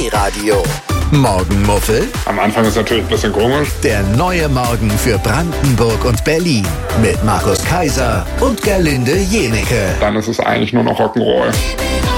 Armeeradio. Morgenmuffel, Am Anfang ist natürlich ein bisschen komisch. der neue Morgen für Brandenburg und Berlin. Mit Markus Kaiser und Gerlinde Jenecke. Dann ist es eigentlich nur noch Rock'n'Roll.